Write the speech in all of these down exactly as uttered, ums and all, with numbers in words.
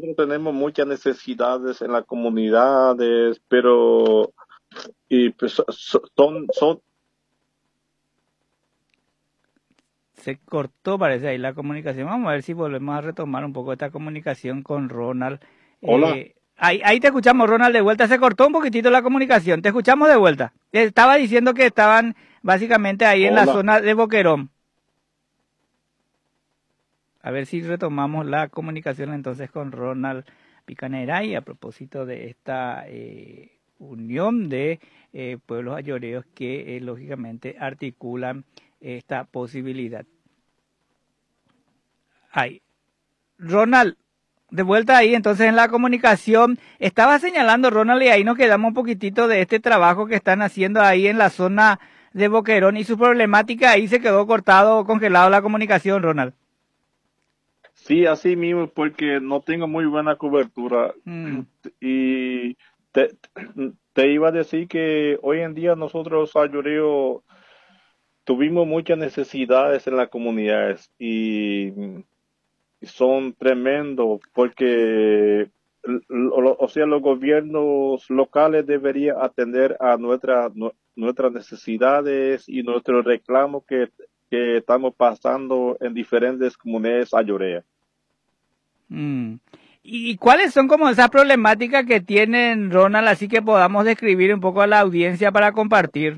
nosotros tenemos muchas necesidades en las comunidades, pero y pues, so- so- son, son, Se cortó, parece ahí la comunicación. Vamos a ver si volvemos a retomar un poco esta comunicación con Ronald. hola, Eh, ahí, ahí te escuchamos, Ronald, de vuelta. Se cortó un poquitito la comunicación. Te escuchamos de vuelta. Estaba diciendo que estaban básicamente ahí en la hola. zona de Boquerón. A ver si retomamos la comunicación entonces con Ronald Picaneray a propósito de esta eh, unión de eh, pueblos ayoreos que eh, lógicamente articulan esta posibilidad. Ay, Ronald, de vuelta ahí entonces en la comunicación, estaba señalando Ronald y ahí nos quedamos un poquitito de este trabajo que están haciendo ahí en la zona de Boquerón y su problemática, ahí se quedó cortado, congelado la comunicación, Ronald. Sí, así mismo, porque no tengo muy buena cobertura. Mm. Y te, te iba a decir que hoy en día nosotros, Ayoreo, tuvimos muchas necesidades en las comunidades y son tremendos porque, lo- o sea, los gobiernos locales deberían atender a nuestra, nu- nuestras necesidades y nuestros reclamos que, que estamos pasando en diferentes comunidades ayoreas. Mm. ¿Y cuáles son como esas problemáticas que tienen, Ronald, así que podamos describir un poco a la audiencia para compartir?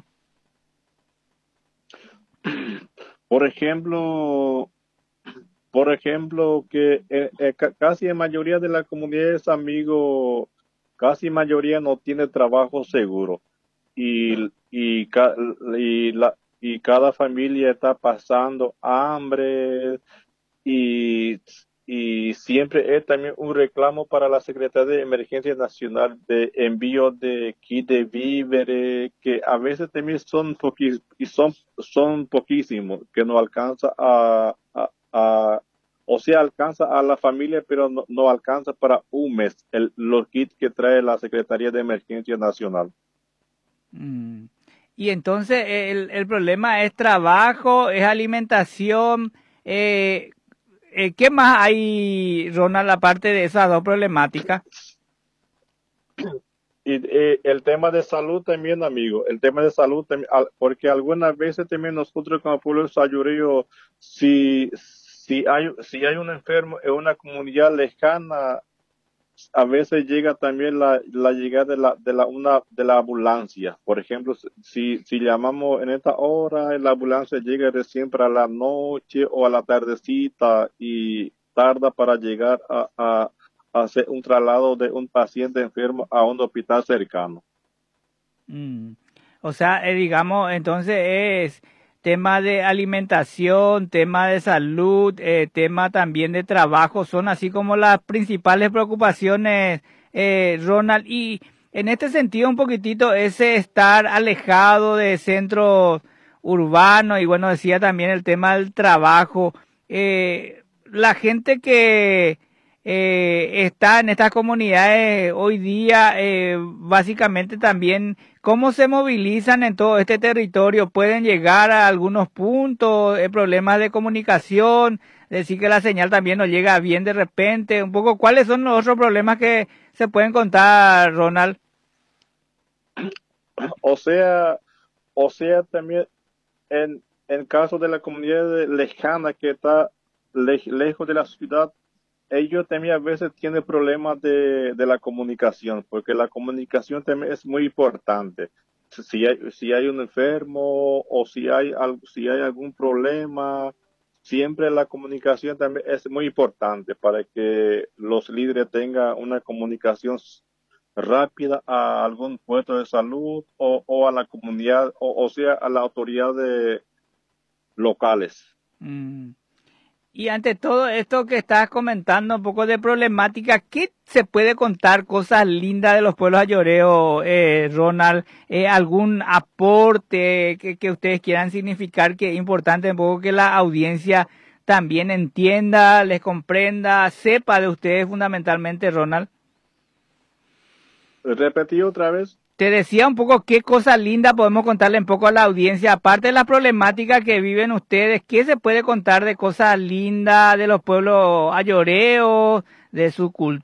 Por ejemplo, por ejemplo, que eh, eh, ca- casi en mayoría de las comunidades, amigos, casi mayoría no tiene trabajo seguro. y, y, ca- y, la, y cada familia está pasando hambre y, y siempre es también un reclamo para la Secretaría de Emergencia Nacional de envío de kit de víveres que a veces también son poquis, y son, son poquísimos que no alcanza a, a, a o sea, alcanza a la familia, pero no, no alcanza para un mes el, los kits que trae la Secretaría de Emergencia Nacional. Mm. Y entonces el, el problema es trabajo, es alimentación. Eh, eh, ¿qué más hay, Ronald, aparte de esas dos problemáticas? Y eh, el tema de salud también, amigo, el tema de salud también, al- porque algunas veces también nosotros como pueblo sayurío, si, si hay, si hay un enfermo en una comunidad lejana, a veces llega también la, la llegada de la, de la, una, de la ambulancia. Por ejemplo, si, si llamamos en esta hora, la ambulancia llega recién para la noche o a la tardecita y tarda para llegar a, a, a hacer un traslado de un paciente enfermo a un hospital cercano. Mm. O sea, eh, digamos, entonces es tema de alimentación, tema de salud, eh, tema también de trabajo, son así como las principales preocupaciones, eh, Ronald. Y en este sentido, un poquitito, ese estar alejado de centros urbanos, y bueno, decía también el tema del trabajo. Eh, la gente que eh, está en estas comunidades hoy día, eh, básicamente también ¿cómo se movilizan en todo este territorio? ¿Pueden llegar a algunos puntos? Eh, ¿Problemas de comunicación? Decir que la señal también no llega bien de repente. Un poco, ¿cuáles son los otros problemas que se pueden contar, Ronald? O sea, o sea, también en, en caso de la comunidad lejana que está le- lejos de la ciudad, ellos también a veces tienen problemas de, de la comunicación, porque la comunicación también es muy importante. Si hay, si hay un enfermo o si hay, al- si hay algún problema, siempre la comunicación también es muy importante para que los líderes tengan una comunicación s- rápida a algún puesto de salud o, o a la comunidad, o, o sea, a las autoridades locales. Mm. Y ante todo esto que estás comentando, un poco de problemática, ¿qué se puede contar cosas lindas de los pueblos ayoreos, eh, Ronald? Eh, ¿Algún aporte que, que ustedes quieran significar que es importante un poco que la audiencia también entienda, les comprenda, sepa de ustedes fundamentalmente, Ronald? Repetí otra vez. Te decía un poco qué cosa linda podemos contarle un poco a la audiencia, aparte de la problemática que viven ustedes, ¿qué se puede contar de cosas lindas de los pueblos ayoreos, de su cultura?